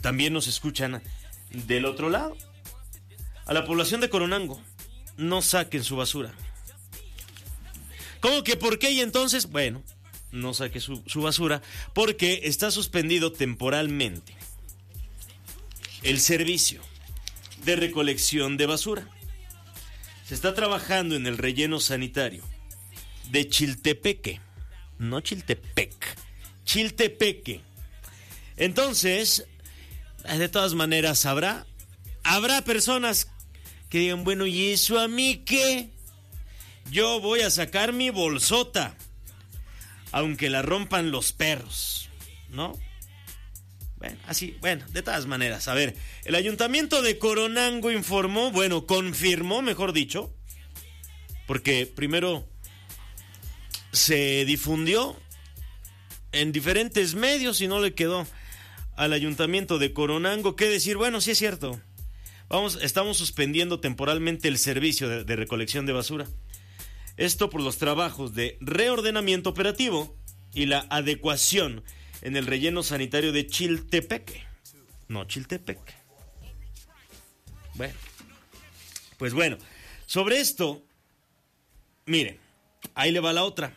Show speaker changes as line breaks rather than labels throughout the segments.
también nos escuchan del otro lado. A la población de Coronango, no saquen su basura. ¿Cómo que por qué? Y entonces, bueno, no saque su basura porque está suspendido temporalmente el servicio de recolección de basura. Se está trabajando en el relleno sanitario de Chiltepeque, no Chiltepec, Chiltepeque. Entonces, de todas maneras, habrá personas que digan, bueno, ¿y eso a mí qué? Yo voy a sacar mi bolsota, aunque la rompan los perros, ¿no? Bueno, de todas maneras, a ver, el Ayuntamiento de Coronango confirmó, mejor dicho, porque primero se difundió en diferentes medios y no le quedó al Ayuntamiento de Coronango qué decir. Bueno, sí es cierto, estamos suspendiendo temporalmente el servicio de recolección de basura. Esto por los trabajos de reordenamiento operativo y la adecuación en el relleno sanitario de Chiltepeque. No, Chiltepeque. Bueno, sobre esto, miren, ahí le va la otra.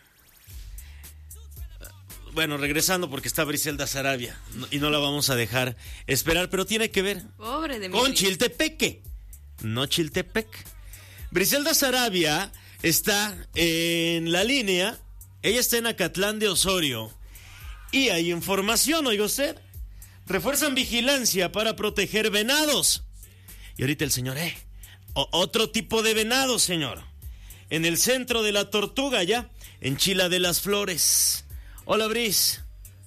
Bueno, regresando porque está Briselda Saravia y no la vamos a dejar esperar, pero tiene que ver con Chiltepeque, no Chiltepec. Briselda Saravia está en la línea, ella está en Acatlán de Osorio. Y hay información, oiga usted. Refuerzan vigilancia para proteger venados. Y ahorita el señor, otro tipo de venado, señor. En el centro de la Tortuga, ya, en Chila de las Flores. Hola, Bris.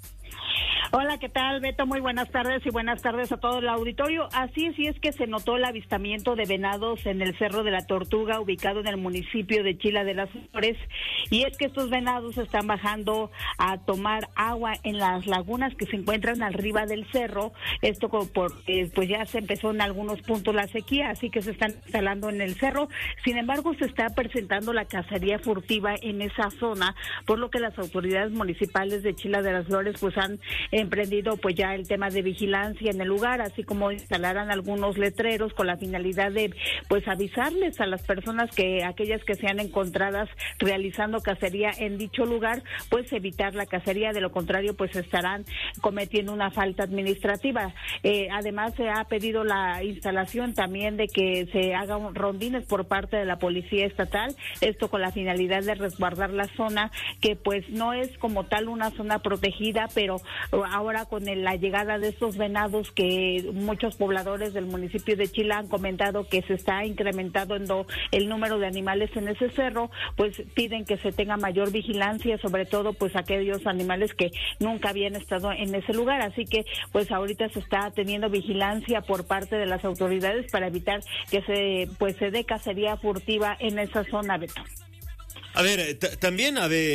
Hola, ¿qué tal, Beto? Muy buenas tardes y buenas tardes a todo el auditorio. Así es que se notó el avistamiento de venados en el Cerro de la Tortuga, ubicado en el municipio de Chila de las Flores. Y es que estos venados están bajando a tomar agua en las lagunas que se encuentran arriba del cerro. Esto porque pues ya se empezó en algunos puntos la sequía, así que se están instalando en el cerro. Sin embargo, se está presentando la cacería furtiva en esa zona, por lo que las autoridades municipales de Chila de las Flores pues han emprendido pues ya el tema de vigilancia en el lugar, así como instalarán algunos letreros con la finalidad de pues avisarles a las personas que aquellas que sean encontradas realizando cacería en dicho lugar, pues evitar la cacería, de lo contrario pues estarán cometiendo una falta administrativa. Además se ha pedido la instalación también de que se hagan rondines por parte de la policía estatal, esto con la finalidad de resguardar la zona, que pues no es como tal una zona protegida, pero ahora con la llegada de estos venados que muchos pobladores del municipio de Chila han comentado que se está incrementando el número de animales en ese cerro, pues piden que se tenga mayor vigilancia, sobre todo pues aquellos animales que nunca habían estado en ese lugar, así que pues ahorita se está teniendo vigilancia por parte de las autoridades para evitar que se dé cacería furtiva en esa zona, Beto.
A ver, también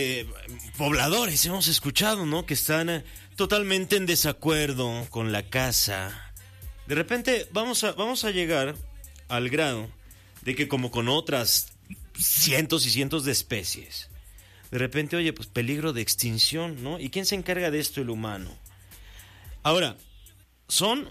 pobladores hemos escuchado, ¿no?, que están totalmente en desacuerdo con la caza. De repente vamos a llegar al grado de que, como con otras cientos y cientos de especies, de repente, oye, pues peligro de extinción, ¿no? ¿Y quién se encarga de esto? El humano. Ahora, son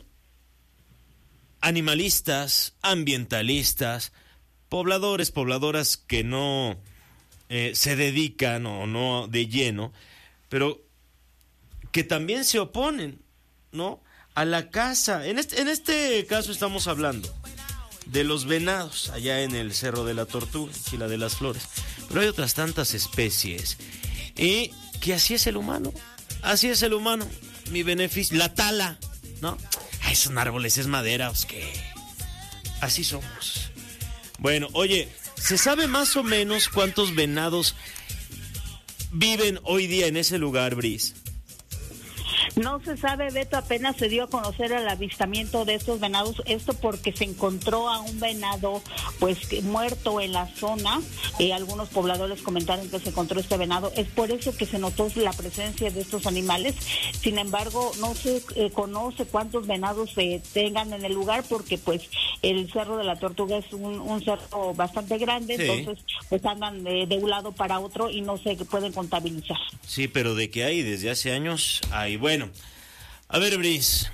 animalistas, ambientalistas, pobladoras que no se dedican o no de lleno, pero que también se oponen, ¿no?, a la caza. En este caso estamos hablando de los venados allá en el Cerro de la Tortuga, Chila de las Flores, pero hay otras tantas especies, y que así es el humano, mi beneficio, la tala, ¿no? Ay, son árboles, es madera, pues que así somos. Bueno, oye, ¿se sabe más o menos cuántos venados viven hoy día en ese lugar, Bris?
No se sabe, Beto, apenas se dio a conocer el avistamiento de estos venados, esto porque se encontró a un venado pues muerto en la zona. Algunos pobladores comentaron que se encontró este venado, es por eso que se notó la presencia de estos animales. Sin embargo, no se conoce cuántos venados se tengan en el lugar, porque pues el Cerro de la Tortuga es un cerro bastante grande, sí. Entonces pues andan de un lado para otro y no se pueden contabilizar.
Sí, pero de que hay desde hace años, hay. Bueno, a ver, Bris,